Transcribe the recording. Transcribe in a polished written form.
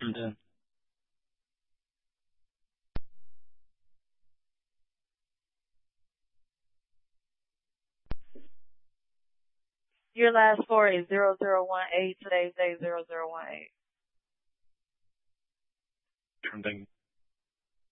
I'm done. Your last four is 0018. Today's day 0018. I'm done.